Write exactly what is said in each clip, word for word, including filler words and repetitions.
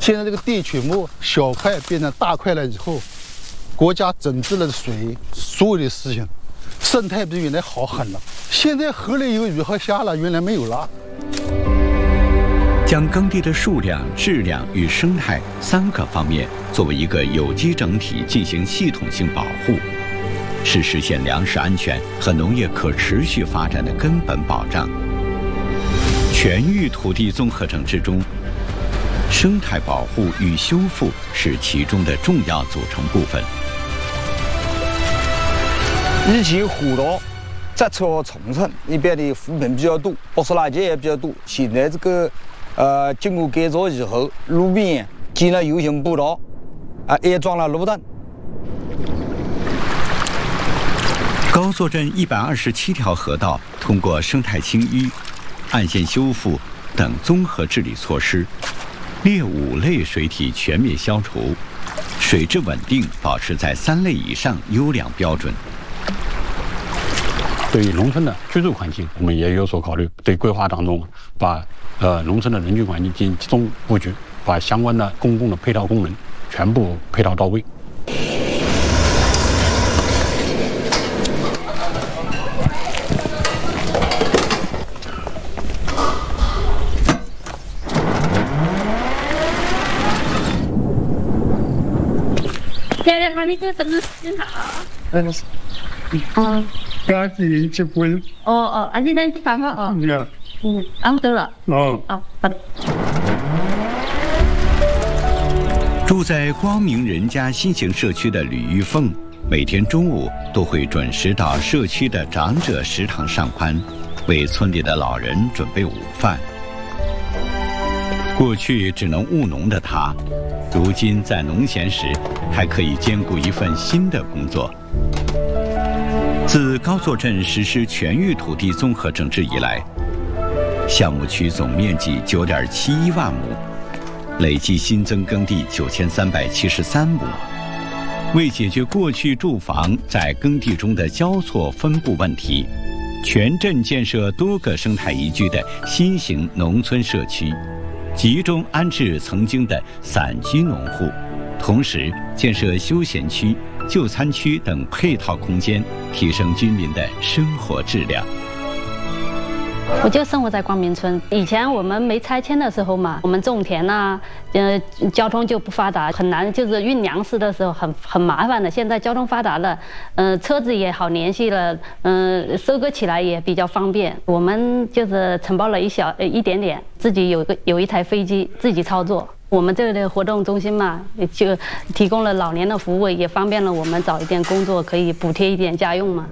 现在这个地曲目小块变成大块了以后，国家整治了水，所有的事情，生态比原来好很了。现在河里有鱼和虾了，原来没有了。 将耕地的数量、质量与生态三个方面作为一个有机整体进行系统性保护，是实现粮食安全和农业可持续发展的根本保障。全域土地综合整治中，生态保护与修复是其中的重要组成部分。 以前河道窄窄和重城，那边的湖坪比较多，不湿垃圾也比较多。现在这个呃，经过改造以后，路边建了 U 型步道，啊，安装了路灯。 高作镇一百二十七条河道通过生态清淤、岸线修复等综合治理措施，劣五类水体全面消除，水质稳定保持在三类以上优良标准。 对于农村的居住环境，我们也有所考虑。对规划当中，把呃农村的人居环境进行集中布局，把相关的公共的配套功能全部配套到位。 现在他那个怎么洗好？ 嗯，啊，赶紧结婚。 哦哦，啊，你在看看啊。 嗯。 嗯，俺们走了。 哦。 哦，好的。 住在光明人家新型社区的吕玉凤，每天中午都会准时到社区的长者食堂上班，为村里的老人准备午饭。过去只能务农的她，如今在农闲时还可以兼顾一份新的工作。自高作镇实施全域土地综合整治以来，项目区总面积 九点七一万亩，累计新增耕地九千三百七十三亩。为解决过去住房在耕地中的交错分布问题，全镇建设多个生态宜居的新型农村社区，集中安置曾经的散居农户，同时建设休闲区、就餐区等配套空间，提升居民的生活质量。 我就生活在光明村。以前我们没拆迁的时候嘛，我们种田呐、啊，呃，交通就不发达，很难，就是运粮食的时候很很麻烦的。现在交通发达了，嗯、呃，车子也好联系了，嗯、呃，收割起来也比较方便。我们就是承包了一小呃一点点，自己有个有一台飞机自己操作。我们这个活动中心嘛，就提供了老年的服务，也方便了我们找一点工作，可以补贴一点家用嘛。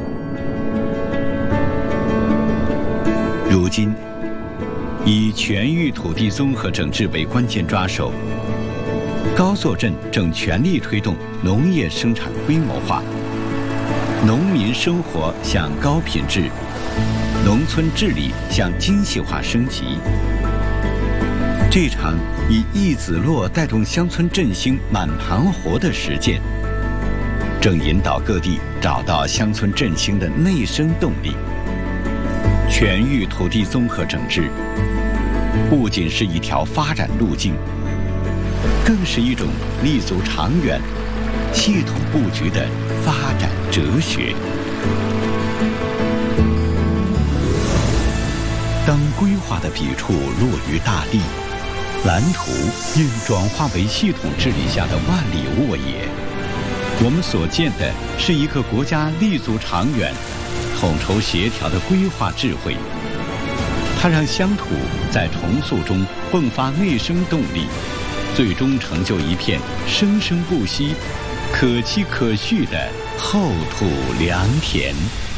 如今，以全域土地综合整治为关键抓手，高作镇正全力推动农业生产规模化，农民生活向高品质，农村治理向精细化升级。这场以一子落带动乡村振兴满盘活的实践，正引导各地找到乡村振兴的内生动力。全域土地综合整治不仅是一条发展路径，更是一种立足长远、系统布局的发展哲学。当规划的笔触落于大地，蓝图应转化为系统治理下的万里沃野。我们所见的是一个国家立足长远、统筹协调的规划智慧，它让乡土在重塑中迸发内生动力，最终成就一片生生不息、可期可续的厚土良田。